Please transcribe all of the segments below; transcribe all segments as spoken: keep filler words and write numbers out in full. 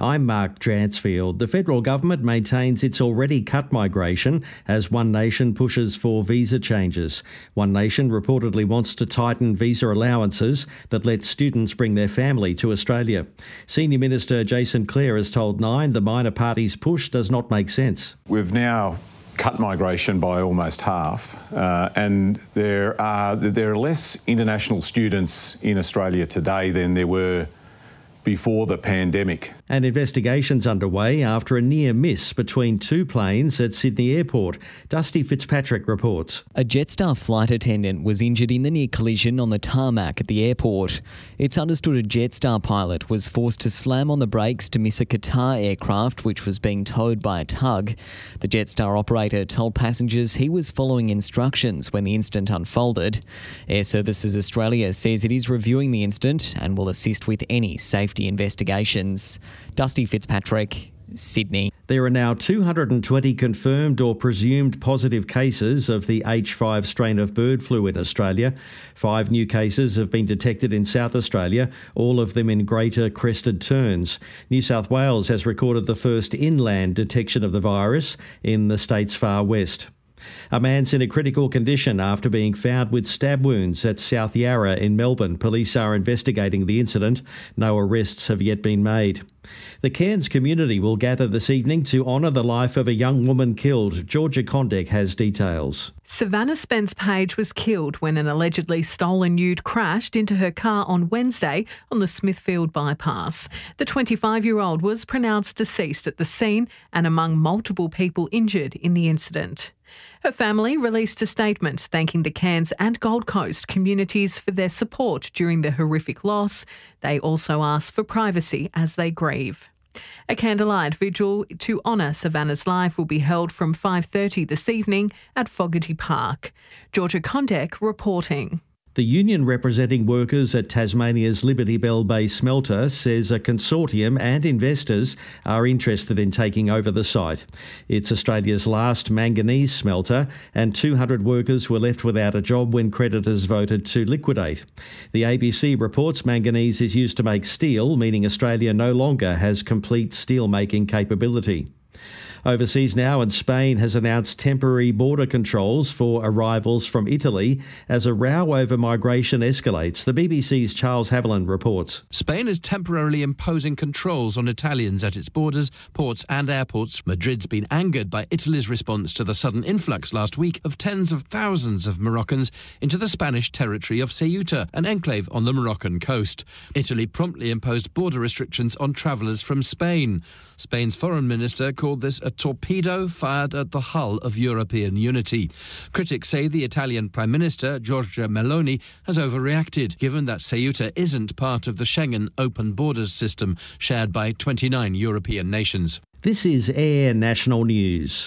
I'm Mark Dransfield. The federal government maintains it's already cut migration as One Nation pushes for visa changes. One Nation reportedly wants to tighten visa allowances that let students bring their family to Australia. Senior Minister Jason Clare has told Nine the minor party's push does not make sense. We've now cut migration by almost half, uh, and there are there are less international students in Australia today than there were before the pandemic. And investigations underway after a near miss between two planes at Sydney Airport. Dusty Fitzpatrick reports. A Jetstar flight attendant was injured in the near collision on the tarmac at the airport. It's understood a Jetstar pilot was forced to slam on the brakes to miss a Qatar aircraft which was being towed by a tug. The Jetstar operator told passengers he was following instructions when the incident unfolded. Air Services Australia says it is reviewing the incident and will assist with any safety investigations. Dusty Fitzpatrick, Sydney. There are now two hundred twenty confirmed or presumed positive cases of the H five strain of bird flu in Australia. Five new cases have been detected in South Australia, all of them in Greater Crested Terns. New South Wales has recorded the first inland detection of the virus in the state's far west. A man's in a critical condition after being found with stab wounds at South Yarra in Melbourne. Police are investigating the incident. No arrests have yet been made. The Cairns community will gather this evening to honour the life of a young woman killed. Georgia Condek has details. Savannah Spence Page was killed when an allegedly stolen ute crashed into her car on Wednesday on the Smithfield bypass. The twenty-five-year-old was pronounced deceased at the scene and among multiple people injured in the incident. Her family released a statement thanking the Cairns and Gold Coast communities for their support during the horrific loss. They also asked for privacy as they grieve. A candlelight vigil to honour Savannah's life will be held from five thirty this evening at Fogarty Park. Georgia Condek reporting. The union representing workers at Tasmania's Liberty Bell Bay smelter says a consortium and investors are interested in taking over the site. It's Australia's last manganese smelter, and two hundred workers were left without a job when creditors voted to liquidate. The A B C reports manganese is used to make steel, meaning Australia no longer has complete steel-making capability. Overseas now, and Spain has announced temporary border controls for arrivals from Italy as a row over migration escalates. The B B C's Charles Haviland reports. Spain is temporarily imposing controls on Italians at its borders, ports and airports. Madrid's been angered by Italy's response to the sudden influx last week of tens of thousands of Moroccans into the Spanish territory of Ceuta, an enclave on the Moroccan coast. Italy promptly imposed border restrictions on travellers from Spain. Spain's foreign minister called this a torpedo fired at the hull of European unity. Critics say the Italian Prime Minister, Giorgia Meloni, has overreacted, given that Ceuta isn't part of the Schengen open borders system shared by twenty-nine European nations. This is Air National News.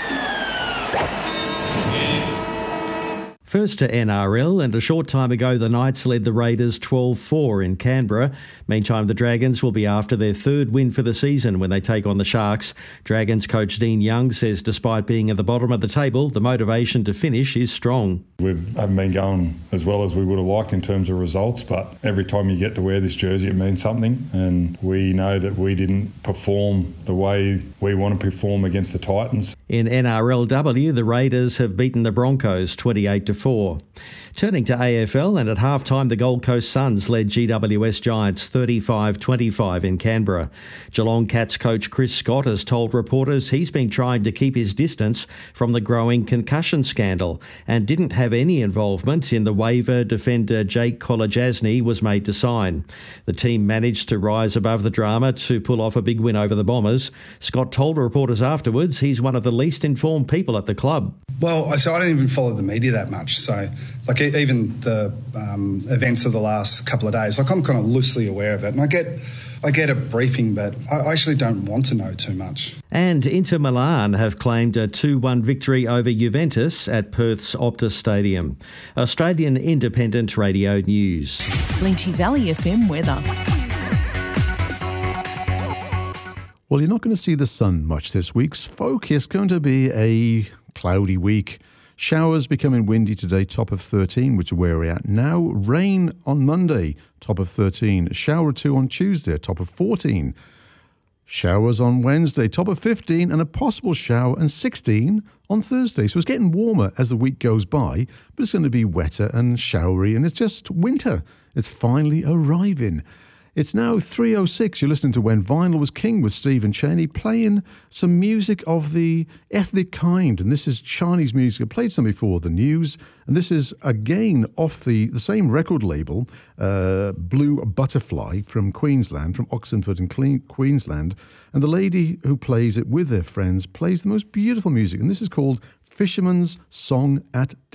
First to N R L, and a short time ago the Knights led the Raiders twelve four in Canberra. Meantime, the Dragons will be after their third win for the season when they take on the Sharks. Dragons coach Dean Young says despite being at the bottom of the table, the motivation to finish is strong. We haven't been going as well as we would have liked in terms of results, but every time you get to wear this jersey it means something, and we know that we didn't perform the way we want to perform against the Titans. In N R L W, the Raiders have beaten the Broncos twenty-eight to four. Turning to A F L, and at half-time the Gold Coast Suns led G W S Giants thirty-five twenty-five in Canberra. Geelong Cats coach Chris Scott has told reporters he's been trying to keep his distance from the growing concussion scandal and didn't have any involvement in the waiver defender Jake Kolodjasny was made to sign. The team managed to rise above the drama to pull off a big win over the Bombers. Scott told reporters afterwards he's one of the least informed people at the club. Well, so I don't even follow the media that much. So, like, even the um, events of the last couple of days, like, I'm kind of loosely aware of it. And I get I get a briefing, but I actually don't want to know too much. And Inter Milan have claimed a two one victory over Juventus at Perth's Optus Stadium. Australian Independent Radio News. Plenty Valley F M weather. Well, you're not going to see the sun much this week, folk. It's going to be a cloudy week. Showers becoming windy today, top of thirteen, which is where we're at now. Rain on Monday, top of thirteen. Shower or two on Tuesday, top of fourteen. Showers on Wednesday, top of fifteen, and a possible shower, and sixteen on Thursday. So it's getting warmer as the week goes by, but it's going to be wetter and showery, and it's just winter. It's finally arriving. It's now three oh six. You're listening to When Vinyl Was King with Stephen Cheney, playing some music of the ethnic kind. And this is Chinese music. I played some before, The News. And this is, again, off the, the same record label, uh, Blue Butterfly from Queensland, from Oxenford in Cle- Queensland. And the lady who plays it with their friends plays the most beautiful music. And this is called Fisherman's Song at Dusk.